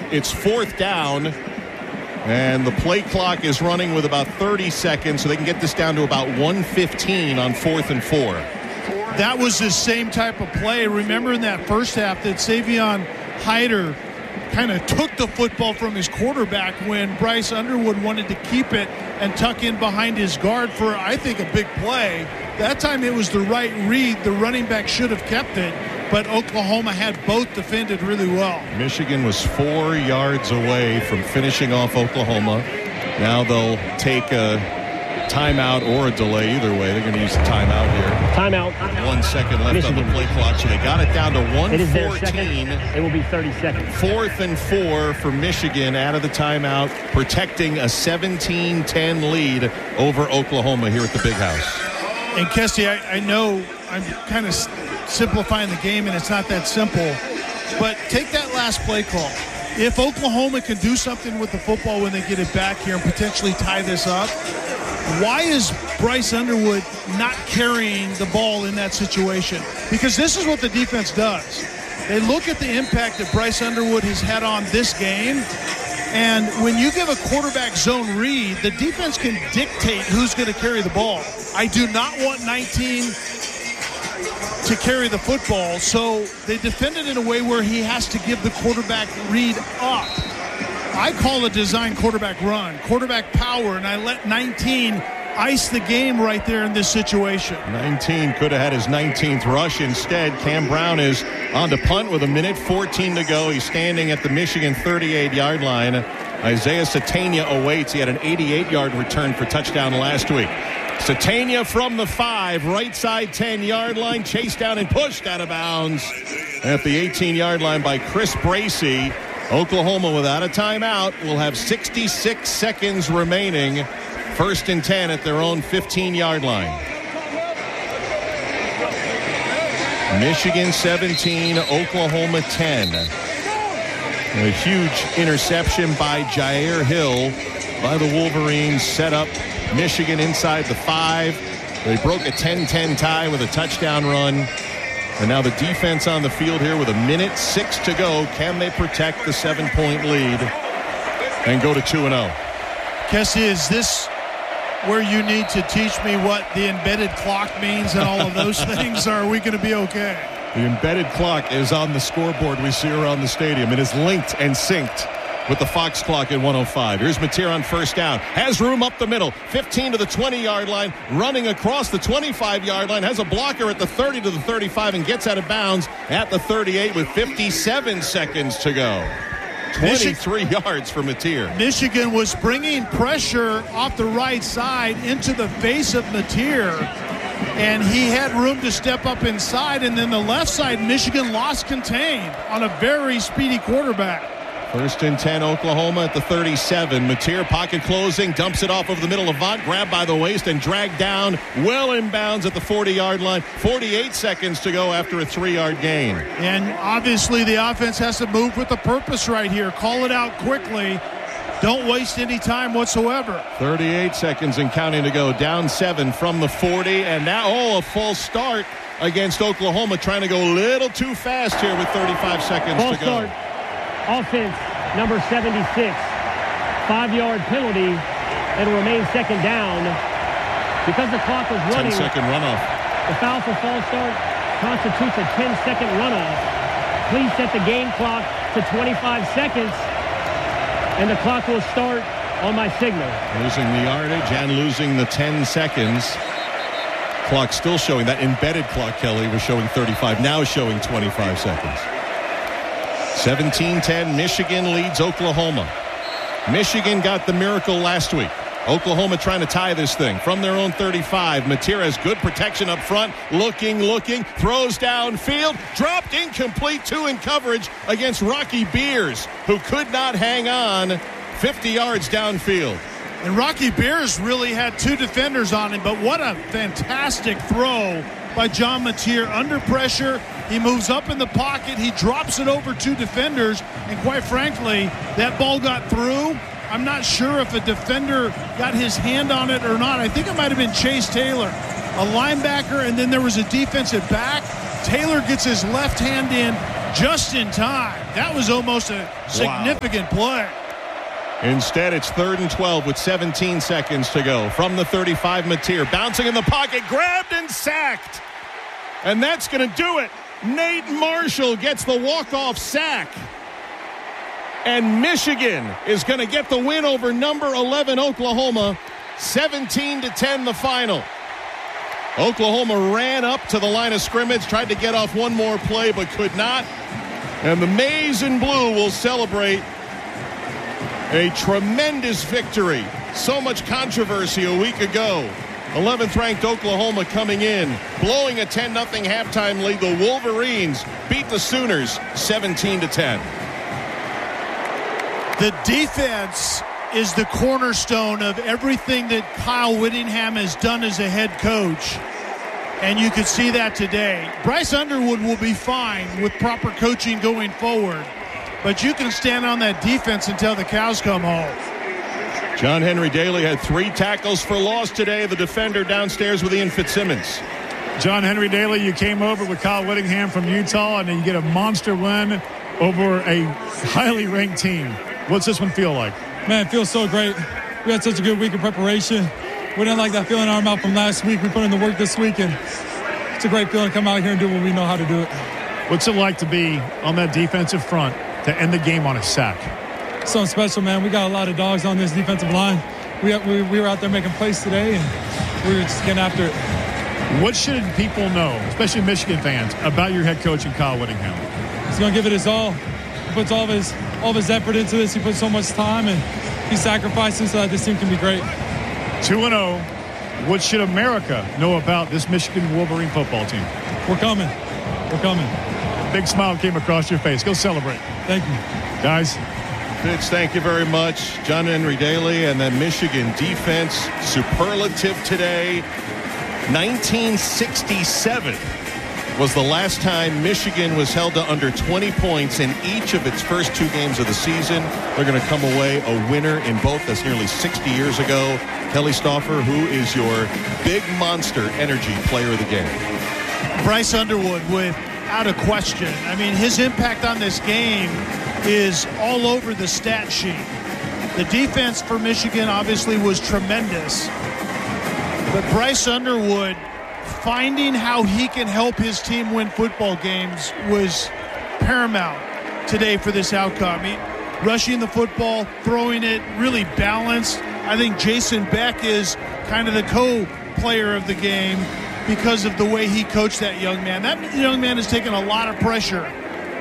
It's fourth down, and the play clock is running with about 30 seconds, so they can get this down to about 1:15 on 4th and 4. That was the same type of play. Remember in that first half that Savion Hyder kind of took the football from his quarterback when Bryce Underwood wanted to keep it and tuck in behind his guard for, I think, a big play. That time it was the right read. The running back should have kept it, but Oklahoma had both defended really well. Michigan was 4 yards away from finishing off Oklahoma. Now they'll take a timeout or a delay. Either way, they're going to use the timeout here. Timeout. 1 second left Michigan. on the play clock, so they got it down to 1:14. It is their second. It will be 30 seconds. 4th and 4 for Michigan out of the timeout, protecting a 17-10 lead over Oklahoma here at the Big House. And Kesty, I know I'm kind of simplifying the game, and it's not that simple, but take that last play call. If Oklahoma can do something with the football when they get it back here and potentially tie this up, why is Bryce Underwood not carrying the ball in that situation? Because this is what the defense does. They look at the impact that Bryce Underwood has had on this game, and when you give a quarterback zone read, the defense can dictate who's going to carry the ball. I do not want 19 to carry the football, so they defend it in a way where he has to give the quarterback read up. I call a design quarterback run, quarterback power, and I let 19 ice the game right there in this situation. 19 could have had his 19th rush. Instead, Cam Brown is on to punt with 1:14 to go. He's standing at the Michigan 38-yard line. Isaiah Satania awaits. He had an 88-yard return for touchdown last week. Satania from the 5, right side 10-yard line, chased down and pushed out of bounds at the 18-yard line by Chris Bracey. Oklahoma, without a timeout, will have 66 seconds remaining. 1st and 10 at their own 15-yard line. Michigan 17, Oklahoma 10. A huge interception by Jair Hill by the Wolverines set up Michigan inside the 5. They broke a 10-10 tie with a touchdown run. And now the defense on the field here with 1:06 to go. Can they protect the 7-point lead and go to 2-0? Kessie, is this where you need to teach me what the embedded clock means and all of those things? Or are we going to be okay? The embedded clock is on the scoreboard we see around the stadium. It is linked and synced with the Fox clock at 1:05. Here's Mateer on first down. Has room up the middle. 15 to the 20-yard line. Running across the 25-yard line. Has a blocker at the 30 to the 35 and gets out of bounds at the 38 with 57 seconds to go. 23 yards for Mateer. Michigan was bringing pressure off the right side into the face of Mateer, and he had room to step up inside, and then the left side, Michigan lost contained on a very speedy quarterback. 1st and 10, Oklahoma at the 37. Mateer pocket closing, dumps it off over the middle. Avant grabbed by the waist and dragged down well inbounds at the 40-yard line. 48 seconds to go after a 3-yard gain. And obviously the offense has to move with a purpose right here. Call it out quickly. Don't waste any time whatsoever. 38 seconds and counting to go. Down 7 from the 40. And now, a false start against Oklahoma, trying to go a little too fast here with 35 seconds false to go. Start. Offense, number 76. 5-yard penalty. It'll remain second down. Because the clock was running. 10-second runoff. The foul for false start constitutes a 10-second runoff. Please set the game clock to 25 seconds. And the clock will start on my signal. Losing the yardage and losing the 10 seconds. Clock still showing. That embedded clock, Kelly, was showing 35. Now showing 25 seconds. 17-10, Michigan leads Oklahoma. Michigan got the miracle last week. Oklahoma trying to tie this thing from their own 35. Mateer has good protection up front. Looking, throws downfield. Dropped incomplete, 2 in coverage against Rocky Beers, who could not hang on 50 yards downfield. And Rocky Beers really had 2 defenders on him, but what a fantastic throw by John Mateer. Under pressure, he moves up in the pocket, he drops it over 2 defenders, and quite frankly, that ball got through. I'm not sure if a defender got his hand on it or not. I think it might have been Chase Taylor, a linebacker, and then there was a defensive back. Taylor gets his left hand in, just in time. That was almost a significant play. Instead, it's 3rd and 12 with 17 seconds to go. From the 35, Mateer bouncing in the pocket, grabbed and sacked. And that's going to do it. Nate Marshall gets the walk-off sack. And Michigan is going to get the win over number 11 Oklahoma. 17-10 the final. Oklahoma ran up to the line of scrimmage, tried to get off one more play, but could not. And the Maize and Blue will celebrate a tremendous victory. So much controversy a week ago. 11th ranked Oklahoma coming in, blowing a 10-0 halftime lead. The Wolverines beat the Sooners 17-10. The defense is the cornerstone of everything that Kyle Whittingham has done as a head coach. And you could see that today. Bryce Underwood will be fine with proper coaching going forward. But you can stand on that defense until the cows come home. John Henry Daly had 3 tackles for loss today. The defender downstairs with Ian Fitzsimmons. John Henry Daly, you came over with Kyle Whittingham from Utah, and then you get a monster win over a highly ranked team. What's this one feel like? Man, it feels so great. We had such a good week of preparation. We didn't like that feeling in our mouth from last week. We put in the work this week, and it's a great feeling to come out here and do what we know how to do it. What's it like to be on that defensive front to end the game on a sack? Something special, man. We got a lot of dogs on this defensive line. We were out there making plays today, and we were just getting after it. What should people know, especially Michigan fans, about your head coach and Kyle Whittingham? He's going to give it his all. He puts all of his effort into this. He puts so much time, and he sacrifices so that this team can be great. 2-0. What should America know about this Michigan Wolverine football team? We're coming. We're coming. Big smile came across your face. Go celebrate. Thank you. Guys. Fitz, thank you very much. John Henry Daly, and then Michigan defense, superlative today. 1967 was the last time Michigan was held to under 20 points in each of its first 2 games of the season. They're going to come away a winner in both. That's nearly 60 years ago. Kelly Stauffer, who is your big monster energy player of the game? Bryce Underwood, without a question. I mean, his impact on this game is all over the stat sheet. The defense for Michigan obviously was tremendous. But Bryce Underwood, finding how he can help his team win football games was paramount today for this outcome. Rushing the football, throwing it, really balanced. I think Jason Beck is kind of the co-player of the game because of the way he coached that young man. That young man has taken a lot of pressure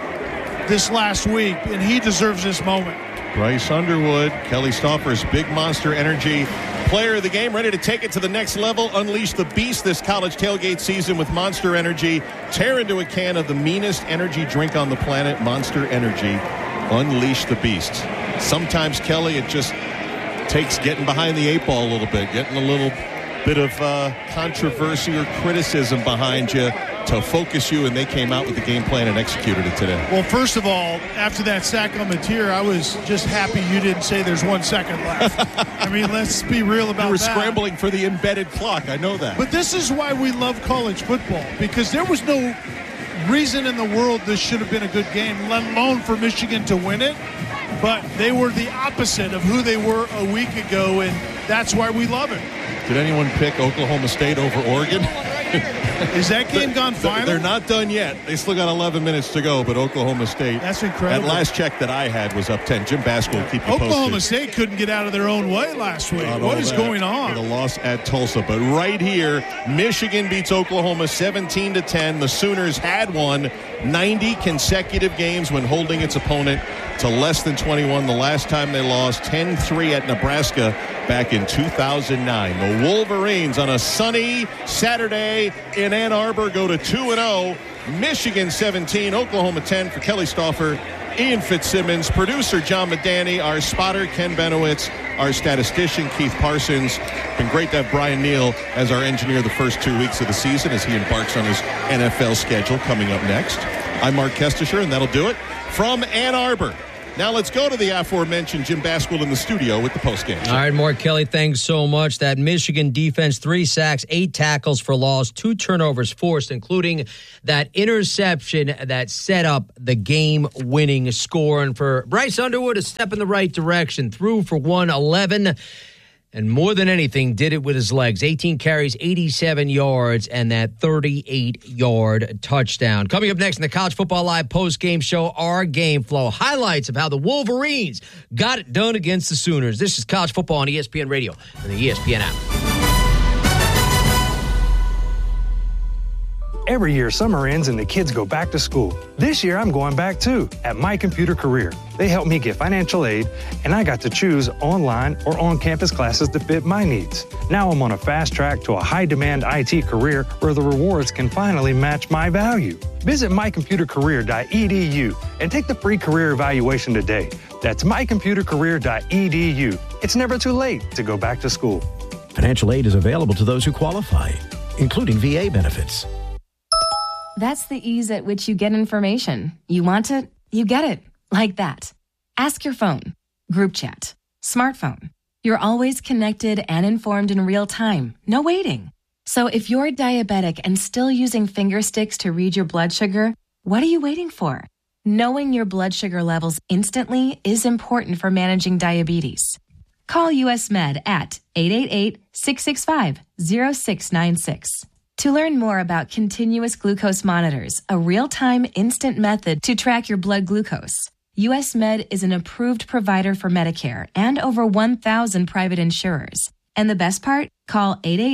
this last week, and he deserves this moment. Bryce Underwood, Kelly Stauffer's big monster energy player of the game, ready to take it to the next level. Unleash the beast this college tailgate season with Monster Energy. Tear into a can of the meanest energy drink on the planet, Monster Energy. Unleash the beast. Sometimes, Kelly, it just takes getting behind the 8 ball a little bit, getting a little bit of controversy or criticism behind you to focus you, and they came out with the game plan and executed it today. Well, first of all, after that sack on Mateer, I was just happy you didn't say there's 1 second left. I mean, let's be real about that. You were scrambling for the embedded clock. I know that. But this is why we love college football, because there was no reason in the world this should have been a good game, let alone for Michigan to win it. But they were the opposite of who they were a week ago, and that's why we love it. Did anyone pick Oklahoma State over Oregon? Is that game gone final? They're not done yet. They still got 11 minutes to go, but Oklahoma State. That's incredible. That last check that I had was up 10. Jim Baskell will keep you posted. Oklahoma State couldn't get out of their own way last week. What is going on? The loss at Tulsa. But right here, Michigan beats Oklahoma 17-10. The Sooners had won 90 consecutive games when holding its opponent to less than 21. The last time they lost 10-3 at Nebraska back in 2009. The Wolverines on a sunny Saturday in Ann Arbor go to 2-0. Michigan 17, Oklahoma 10. For Kelly Stauffer, Ian Fitzsimmons, producer John Medani, our spotter Ken Benowitz, our statistician Keith Parsons. Been great to have Brian Neal as our engineer the first 2 weeks of the season as he embarks on his NFL schedule coming up next. I'm Mark Kestisher, and that'll do it from Ann Arbor. Now let's go to the aforementioned Jim Basquill in the studio with the postgame. All right, Mark Kelly, thanks so much. That Michigan defense, 3 sacks, 8 tackles for loss, 2 turnovers forced, including that interception that set up the game-winning score. And for Bryce Underwood, a step in the right direction, threw for 111. And more than anything, did it with his legs. 18 carries, 87 yards, and that 38-yard touchdown. Coming up next in the College Football Live post-game show, our game flow. Highlights of how the Wolverines got it done against the Sooners. This is College Football on ESPN Radio and the ESPN app. Every year, summer ends and the kids go back to school. This year, I'm going back too at My Computer Career. They helped me get financial aid, and I got to choose online or on-campus classes to fit my needs. Now I'm on a fast track to a high-demand IT career where the rewards can finally match my value. Visit mycomputercareer.edu and take the free career evaluation today. That's mycomputercareer.edu. It's never too late to go back to school. Financial aid is available to those who qualify, including VA benefits. That's the ease at which you get information. You want it, you get it. Like that. Ask your phone. Group chat. Smartphone. You're always connected and informed in real time. No waiting. So if you're diabetic and still using finger sticks to read your blood sugar, what are you waiting for? Knowing your blood sugar levels instantly is important for managing diabetes. Call US Med at 888-665-0696. To learn more about continuous glucose monitors, a real-time instant method to track your blood glucose, US Med is an approved provider for Medicare and over 1,000 private insurers. And the best part? Call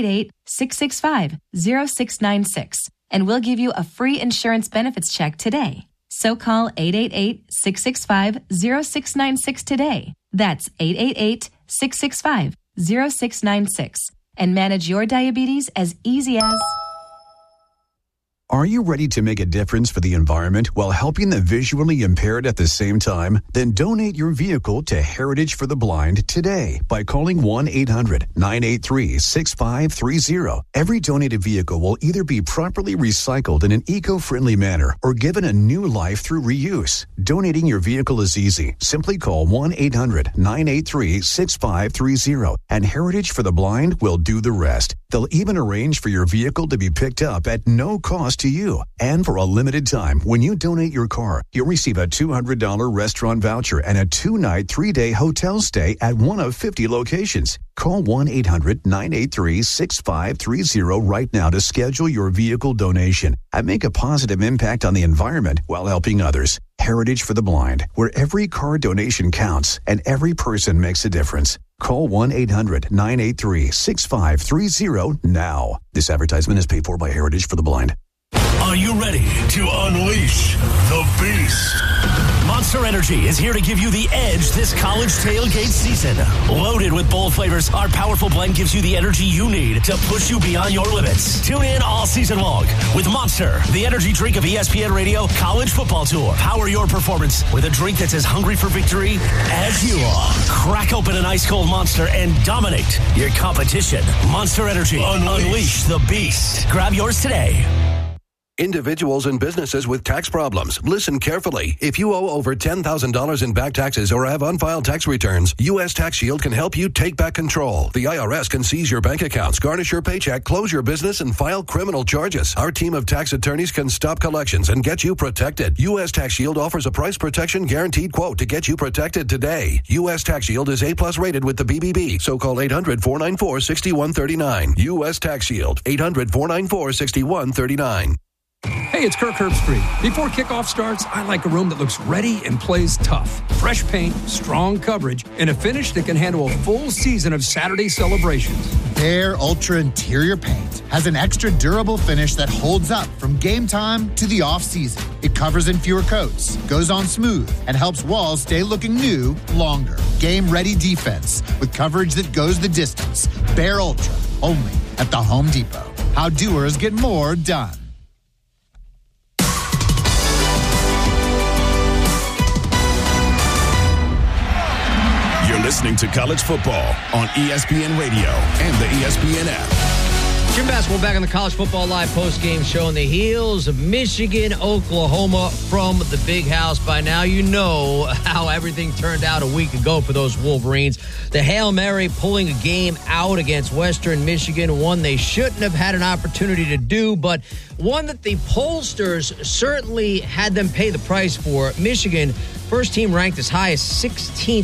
888-665-0696 and we'll give you a free insurance benefits check today. So call 888-665-0696 today. That's 888-665-0696. And manage your diabetes as easy as... Are you ready to make a difference for the environment while helping the visually impaired at the same time? Then donate your vehicle to Heritage for the Blind today by calling 1-800-983-6530. Every donated vehicle will either be properly recycled in an eco-friendly manner or given a new life through reuse. Donating your vehicle is easy. Simply call 1-800-983-6530 and Heritage for the Blind will do the rest. They'll even arrange for your vehicle to be picked up at no cost to you. And for a limited time, when you donate your car, you'll receive a $200 restaurant voucher and a 2-night, 3-day hotel stay at one of 50 locations. Call 1-800-983-6530 right now to schedule your vehicle donation and make a positive impact on the environment while helping others. Heritage for the Blind, where every car donation counts and every person makes a difference. Call 1-800-983-6530 now. This advertisement is paid for by Heritage for the Blind. Are you ready to unleash the beast? Monster Energy is here to give you the edge this college tailgate season. Loaded with bold flavors, our powerful blend gives you the energy you need to push you beyond your limits. Tune in all season long with Monster, the energy drink of ESPN Radio College Football Tour. Power your performance with a drink that's as hungry for victory as you are. Crack open an ice-cold Monster and dominate your competition. Monster Energy. Unleash the beast. Grab yours today. Individuals and businesses with tax problems, listen carefully. If you owe over $10,000 in back taxes or have unfiled tax returns, U.S. Tax Shield can help you take back control. The IRS can seize your bank accounts, garnish your paycheck, close your business, and file criminal charges. Our team of tax attorneys can stop collections and get you protected. U.S. Tax Shield offers a price protection guaranteed quote to get you protected today. U.S. Tax Shield is A+ rated with the BBB, so call 800-494-6139. U.S. Tax Shield, 800-494-6139. Hey, it's Kirk Herbstreit. Before kickoff starts, I like a room that looks ready and plays tough. Fresh paint, strong coverage, and a finish that can handle a full season of Saturday celebrations. Behr Ultra Interior Paint has an extra durable finish that holds up from game time to the off-season. It covers in fewer coats, goes on smooth, and helps walls stay looking new longer. Game-ready defense with coverage that goes the distance. Behr Ultra, only at the Home Depot. How doers get more done. You're listening to College Football on ESPN Radio and the ESPN app. Jim Basketball back on the College Football Live post-game show on the heels of Michigan, Oklahoma from the Big House. By now, you know how everything turned out a week ago for those Wolverines. The Hail Mary pulling a game out against Western Michigan, one they shouldn't have had an opportunity to do, but one that the pollsters certainly had them pay the price for. Michigan, first team ranked as high as 16th